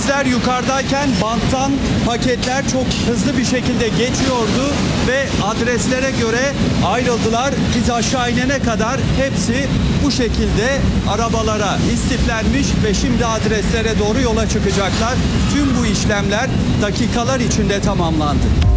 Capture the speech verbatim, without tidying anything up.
Bizler yukarıdayken banttan paketler çok hızlı bir şekilde geçiyordu ve adreslere göre ayrıldılar. Biz aşağı inene kadar hepsi bu şekilde arabalara istiflenmiş ve şimdi adreslere doğru yola çıkacaklar. Tüm bu işlemler dakikalar içinde tamamlandı.